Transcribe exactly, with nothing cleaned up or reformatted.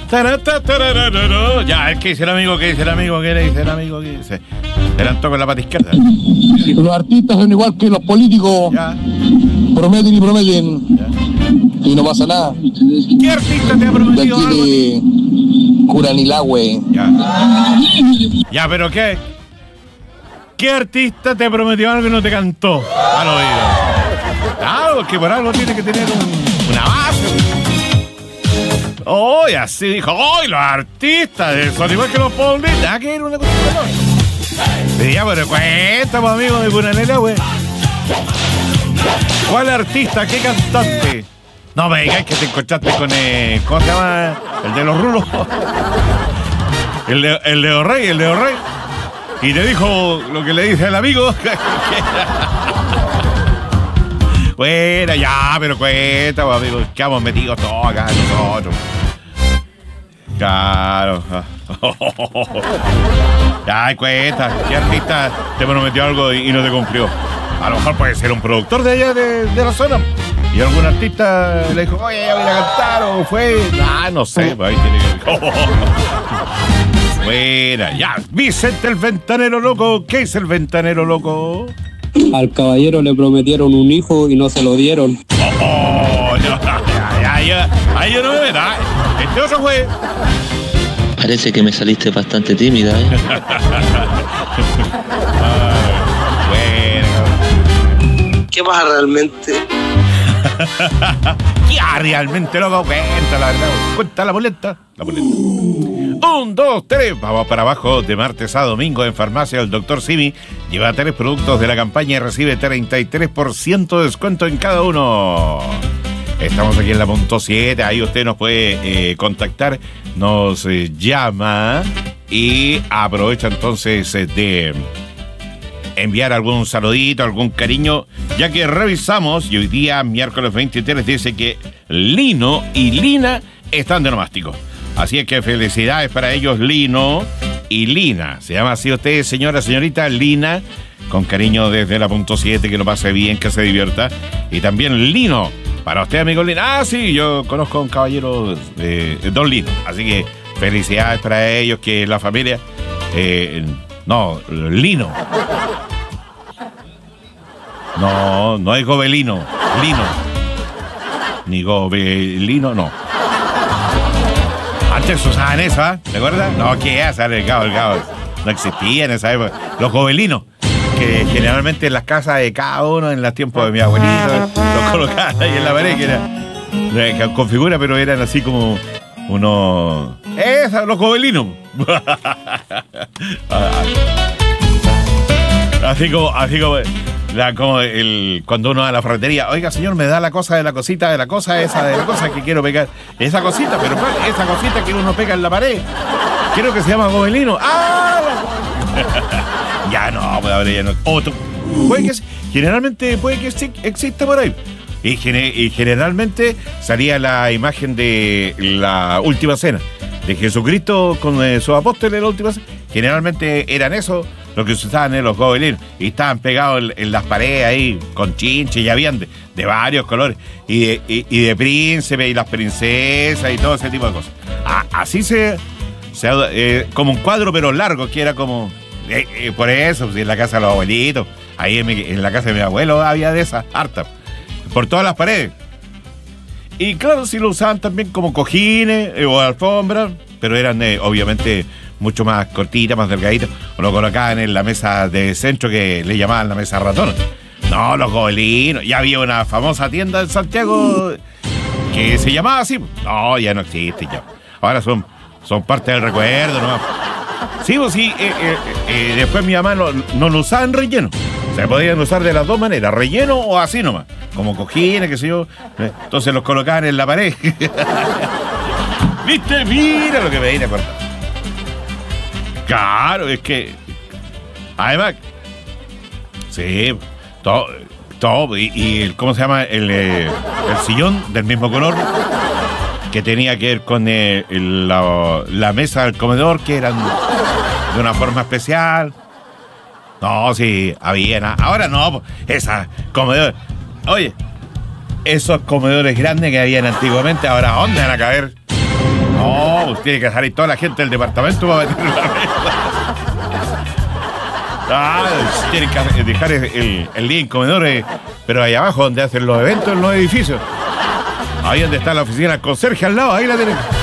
Ya, ¿qué dice el amigo? ¿Qué dice el amigo? ¿Qué le dice el amigo? ¿Qué dice? Se le con la pata izquierda. Los artistas son igual que los políticos. Ya. Prometen y prometen. Ya. Y no pasa nada. ¿Qué artista te ha prometido algo? De Curanilahue. Ya. Ya, pero ¿qué? ¿Qué artista te prometió algo y no te cantó al oído? Claro, que por algo tiene que tener un, una base. Oh, y así dijo, oh, y los artistas son igual que los políticos. Nada que era una cosa. Y ya, pero cuéntame, amigo de Curanilahue. ¿Cuál artista? ¿Qué cantante? No me digas que te encontraste con el... ¿Cómo se llama? El de los rulos. El de, el de Orrey, el de Orrey. Y te dijo lo que le dice el amigo. Bueno, ya, pero cuéntame, amigo. Quedamos metidos todos acá nosotros. Claro. Ay, cuenta. ¿Qué artista te prometió algo y no te cumplió? A lo mejor puede ser un productor de allá de, de la zona. Y algún artista le dijo, oye, ya voy a cantar, o fue. Ah, no sé, pues ahí tiene que. Buena, ya. Vicente el Ventanero Loco. ¿Qué es el Ventanero Loco? Al caballero le prometieron un hijo y no se lo dieron. Oh, oh, ya, ya, ya, ahí yo no me meto. Este otro fue. Parece que me saliste bastante tímida, ¿eh? Bueno. ¿Qué pasa realmente? Ya, realmente, loco, cuenta la verdad. Cuenta la boleta. La boleta. Un, dos, tres. Vamos para abajo. De martes a domingo en Farmacia El Doctor Simi. Lleva tres productos de la campaña y recibe treinta y tres por ciento de descuento en cada uno. Estamos aquí en la punto siete. Ahí usted nos puede eh, contactar. Nos eh, llama y aprovecha entonces eh, de enviar algún saludito, algún cariño, ya que revisamos y hoy día, miércoles veintitrés, dice que Lino y Lina están de nomástico. Así es que felicidades para ellos, Lino y Lina. Se llama así usted, señora, señorita Lina, con cariño desde la punto siete, que lo pase bien, que se divierta. Y también Lino, para usted, amigo Lina. Ah, sí, yo conozco a un caballero, eh, Don Lino. Así que felicidades para ellos, que la familia... Eh, No, Lino. No, no es Gobelino. Lino. Ni Gobelino, no. Antes usaban eso, ¿eh? ¿Te acuerdas? No, ¿qué es? El cabo, el cabo. No existía en esa época. Los gobelinos, que generalmente en las casas de cada uno, en los tiempos de mi abuelito, los colocaban ahí en la pared, que era con figura, pero eran así como unos... ¡Esa! Los gobelinos. Así como, así como, la, como el, cuando uno va a la ferretería, oiga señor, me da la cosa de la cosita, de la cosa esa, de la cosa que quiero pegar. Esa cosita, pero ¿cuál? Esa cosita que uno pega en la pared. Creo que se llama gobelino. ¡Ah! Ya no, pues ahora ya no. Otro. Puede que, generalmente puede que exista por ahí. Y, gene, y generalmente salía la imagen de la última cena, de Jesucristo con eh, sus apóstoles en la última cena. Generalmente eran eso lo que se usaban en los gobelinos. Y estaban pegados en, en las paredes ahí, con chinches, y habían de, de varios colores. Y de, y, y de príncipe, y las princesas, y todo ese tipo de cosas. Ah, así se... se eh, como un cuadro, pero largo, que era como... Eh, eh, por eso, pues, en la casa de los abuelitos. Ahí en, mi, en la casa de mi abuelo había de esas, hartas. Por todas las paredes. Y claro, sí lo usaban también como cojines eh, o alfombras, pero eran eh, obviamente mucho más cortitas, más delgaditas. O lo colocaban en la mesa de centro, que le llamaban la mesa ratón. No, los gobelinos. Ya había una famosa tienda en Santiago que se llamaba así. No, ya no existe ya. Ahora son, son parte del recuerdo nomás. Sí, pues sí, eh, eh, eh, después mi mamá no, no lo usaba en relleno. Se podían usar de las dos maneras, relleno o así nomás, como cojines, qué sé yo. Entonces los colocaban en la pared. ¿Viste? Mira lo que me vine a cortar. Claro, es que... Además... Sí, todo... todo y, y ¿cómo se llama? El, eh, el sillón del mismo color, que tenía que ver con eh, el, la, la mesa del comedor, que eran de una forma especial. No, sí, había nada. Ahora no, esas comedores. Oye, esos comedores grandes que habían antiguamente, ahora ¿dónde van a caber? No, pues tiene que salir toda la gente del departamento para meter la regla. Ah, tienen que dejar el, el, el living comedor, eh, pero ahí abajo donde hacen los eventos en los edificios. Ahí donde está la oficina del conserje al lado, ahí la tienen.